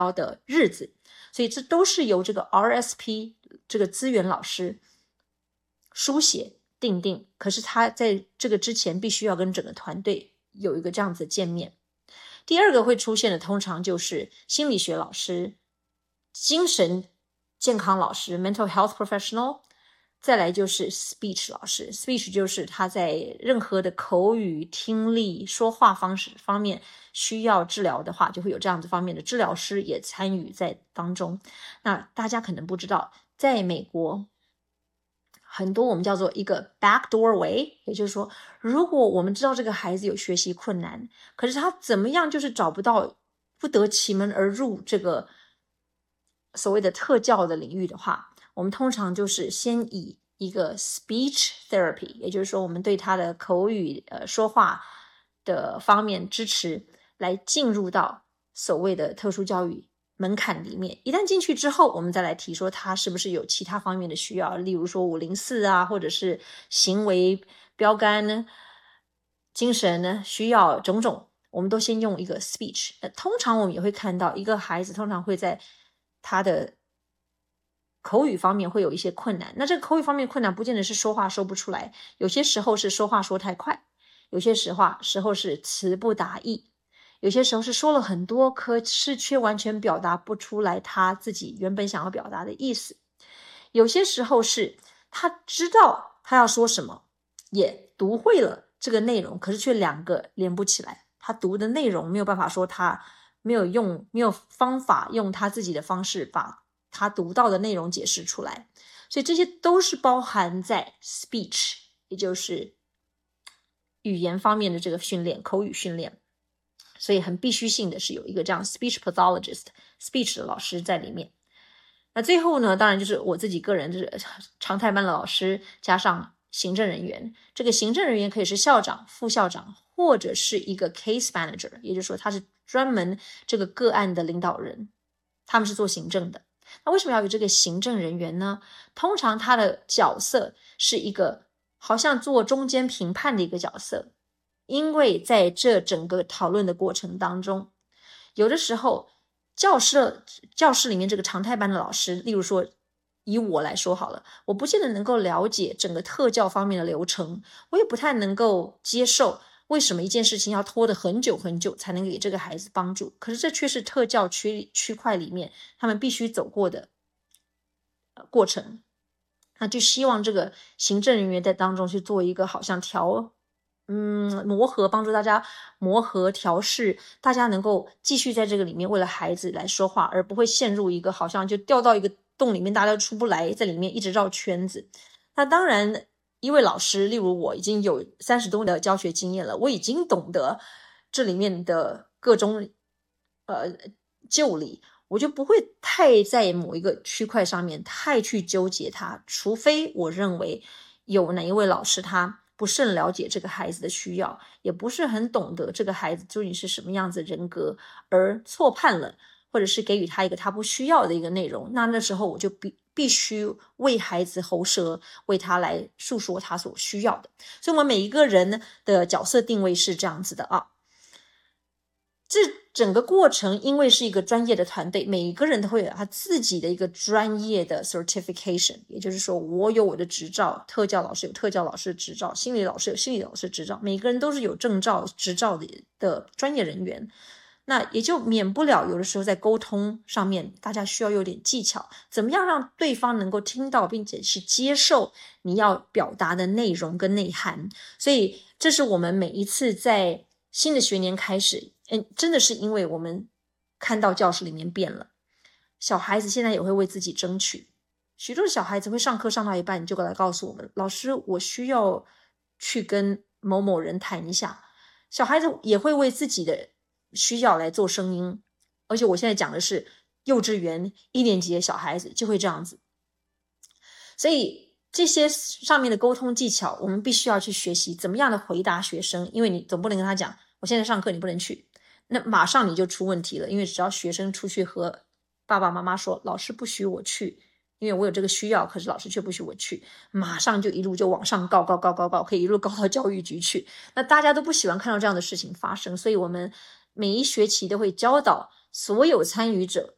的日子，所以这都是由这个 RSP 这个资源老师书写订定，可是他在这个之前必须要跟整个团队有一个这样子的见面。第二个会出现的通常就是心理学老师、精神健康老师 mental health professional， 再来就是 speech 老师。 speech 就是他在任何的口语、听力、说话方式方面需要治疗的话，就会有这样子方面的治疗师也参与在当中。那大家可能不知道，在美国很多我们叫做一个 backdoor way， 也就是说如果我们知道这个孩子有学习困难，可是他怎么样就是找不到，不得其门而入这个所谓的特教的领域的话，我们通常就是先以一个 speech therapy， 也就是说我们对他的口语说话的方面支持，来进入到所谓的特殊教育门槛里面。一旦进去之后，我们再来提说他是不是有其他方面的需要，例如说504啊，或者是行为标杆呢、精神呢需要种种，我们都先用一个 speech。通常我们也会看到一个孩子通常会在他的口语方面会有一些困难，那这个口语方面困难不见得是说话说不出来，有些时候是说话说太快，有些时候是词不达意，有些时候是说了很多，可是却完全表达不出来他自己原本想要表达的意思。有些时候是他知道他要说什么，也读会了这个内容，可是却两个连不起来，他读的内容没有办法说，他没有方法用他自己的方式把他读到的内容解释出来。所以这些都是包含在 speech， 也就是语言方面的这个训练，口语训练。所以很必须性的是有一个这样 speech pathologist speech 的老师在里面。那最后呢，当然就是我自己个人就是常态班的老师加上行政人员，这个行政人员可以是校长、副校长，或者是一个 case manager， 也就是说他是专门这个个案的领导人，他们是做行政的。那为什么要有这个行政人员呢？通常他的角色是一个好像做中间评判的一个角色，因为在这整个讨论的过程当中，有的时候教室里面这个常态班的老师，例如说以我来说好了，我不见得能够了解整个特教方面的流程，我也不太能够接受为什么一件事情要拖得很久很久才能给这个孩子帮助，可是这却是特教区块里面他们必须走过的过程。那就希望这个行政人员在当中去做一个好像磨合，帮助大家磨合调试，大家能够继续在这个里面为了孩子来说话，而不会陷入一个好像就掉到一个洞里面，大家都出不来，在里面一直绕圈子。那当然一位老师，例如我已经有30多年的教学经验了，我已经懂得这里面的各种旧理，我就不会太在某一个区块上面太去纠结它，除非我认为有哪一位老师他不甚了解这个孩子的需要，也不是很懂得这个孩子究竟是什么样子的人格，而错判了，或者是给予他一个他不需要的一个内容，那时候我就必须为孩子喉舌，为他来诉说他所需要的。所以我们每一个人的角色定位是这样子的啊。这整个过程因为是一个专业的团队，每一个人都会有他自己的一个专业的 certification， 也就是说我有我的执照，特教老师有特教老师的执照，心理老师有心理老师的执照，每个人都是有证照执照的专业人员。那也就免不了有的时候在沟通上面大家需要有点技巧，怎么样让对方能够听到并且是接受你要表达的内容跟内涵。所以这是我们每一次在新的学年开始，真的是因为我们看到教室里面变了，小孩子现在也会为自己争取。许多小孩子会上课上到一半，你就来告诉我们，老师我需要去跟某某人谈一下。小孩子也会为自己的需要来做声音，而且我现在讲的是幼稚园1年级的小孩子就会这样子。所以这些上面的沟通技巧我们必须要去学习怎么样的回答学生，因为你总不能跟他讲我现在上课你不能去，那马上你就出问题了。因为只要学生出去和爸爸妈妈说老师不许我去，因为我有这个需要，可是老师却不许我去，马上就一路就往上告，可以一路告到教育局去。那大家都不喜欢看到这样的事情发生，所以我们每一学期都会教导所有参与者